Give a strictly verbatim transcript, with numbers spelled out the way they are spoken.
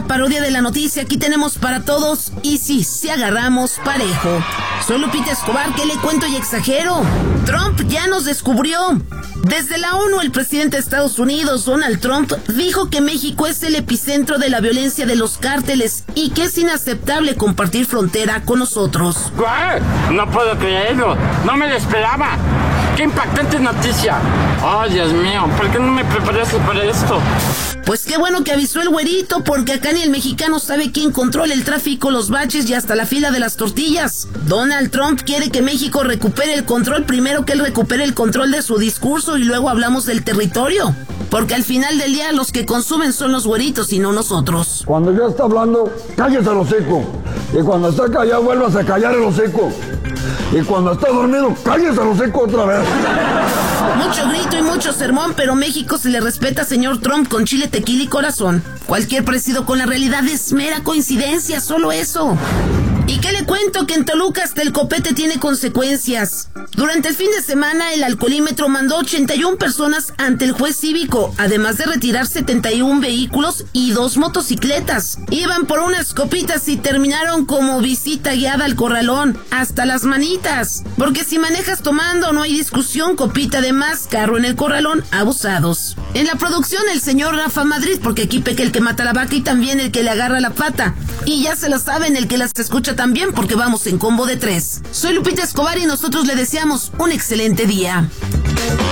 la parodia de la noticia. Aquí tenemos para todos y sí, si agarramos parejo. Soy Lupita Escobar, ¿qué le cuento y exagero? Trump ya nos descubrió. Desde la ONU, el presidente de Estados Unidos, Donald Trump, dijo que México es el epicentro de la violencia de los cárteles y que es inaceptable compartir frontera con nosotros. ¿Qué? No puedo creerlo, no me lo esperaba. ¡Qué impactante noticia! ¡Oh, Dios mío! ¿Por qué no me preparaste para esto? Pues qué bueno que avisó el güerito, porque acá ni el mexicano sabe quién controla el tráfico, los baches y hasta la fila de las tortillas. Donald Trump quiere que México recupere el control, primero que él recupere el control de su discurso y luego hablamos del territorio. Porque al final del día los que consumen son los güeritos y no nosotros. Cuando ya está hablando, cállese el hocico. Y cuando está callado, vuelvas a callar el hocico. Y cuando está dormido, cállese el hocico otra vez. Mucho grito y mucho sermón, pero México se le respeta, señor Trump, con chile, tequila y corazón. Cualquier parecido con la realidad es mera coincidencia, solo eso. ¿Y qué le cuento? Que en Toluca hasta el copete tiene consecuencias. Durante el fin de semana, el alcoholímetro mandó ochenta y una personas ante el juez cívico, además de retirar setenta y un vehículos y dos motocicletas. Iban por unas copitas y terminaron como visita guiada al corralón, hasta las manitas. Porque si manejas tomando no hay discusión, copita de más, carro en el corralón, abusados. En la producción, el señor Rafa Madrid, porque aquí peca el que mata la vaca y también el que le agarra la pata. Y ya se lo saben, el que las escucha también, porque vamos en combo de tres. Soy Lupita Escobar y nosotros le deseamos un excelente día.